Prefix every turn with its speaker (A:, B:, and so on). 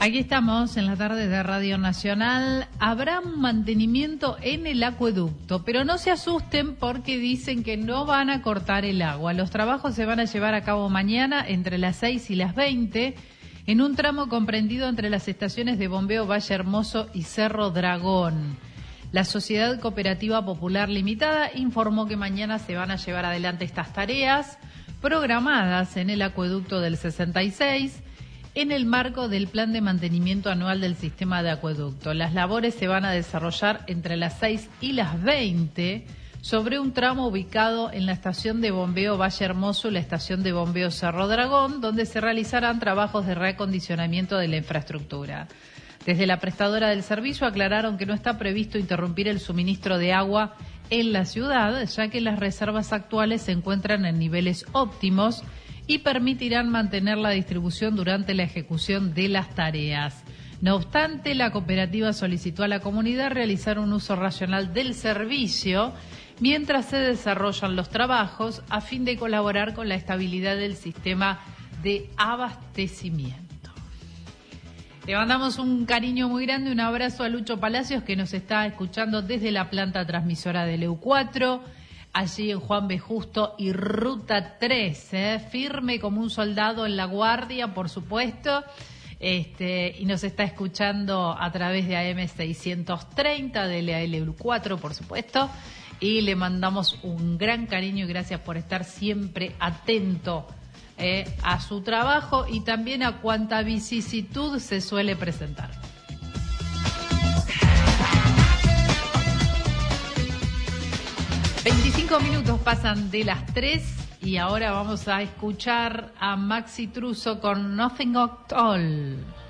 A: Aquí estamos en la tarde de Radio Nacional. Habrá un mantenimiento en el acueducto, pero no se asusten porque dicen que no van a cortar el agua. Los trabajos se van a llevar a cabo mañana entre las 6 y las 20 en un tramo comprendido entre las estaciones de bombeo Valle Hermoso y Cerro Dragón. La Sociedad Cooperativa Popular Limitada informó que mañana se van a llevar adelante estas tareas programadas en el acueducto del 66 en el marco del Plan de Mantenimiento Anual del Sistema de Acueducto. Las labores se van a desarrollar entre las 6 y las 20 sobre un tramo ubicado en la estación de bombeo Valle Hermoso y la estación de bombeo Cerro Dragón, donde se realizarán trabajos de reacondicionamiento de la infraestructura. Desde la prestadora del servicio aclararon que no está previsto interrumpir el suministro de agua en la ciudad, ya que las reservas actuales se encuentran en niveles óptimos y permitirán mantener la distribución durante la ejecución de las tareas. No obstante, la cooperativa solicitó a la comunidad realizar un uso racional del servicio mientras se desarrollan los trabajos a fin de colaborar con la estabilidad del sistema de abastecimiento. Le mandamos un cariño muy grande, un abrazo a Lucho Palacios, que nos está escuchando desde la planta transmisora del EU4, allí en Juan B. Justo y Ruta 3, firme como un soldado en la guardia, por supuesto, y nos está escuchando a través de AM 630, de la EU4, por supuesto, y le mandamos un gran cariño y gracias por estar siempre atento a su trabajo y también a cuanta vicisitud se suele presentar. Minutos pasan de las 3 y ahora vamos a escuchar a Maxi Truso con Nothing at All.